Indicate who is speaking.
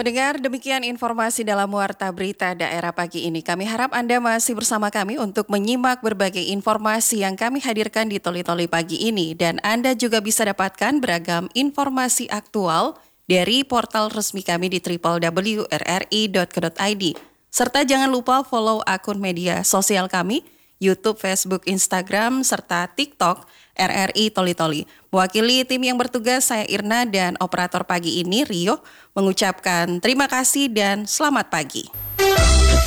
Speaker 1: Pendengar, demikian informasi dalam Warta Berita Daerah pagi ini. Kami harap Anda masih bersama kami untuk menyimak berbagai informasi yang kami hadirkan di Toli-Toli pagi ini. Dan Anda juga bisa dapatkan beragam informasi aktual dari portal resmi kami di www.rri.co.id. Serta jangan lupa follow akun media sosial kami, YouTube, Facebook, Instagram, serta TikTok RRI Toli-Toli. Mewakili tim yang bertugas, saya Irna dan operator pagi ini, Rio, mengucapkan terima kasih dan selamat pagi.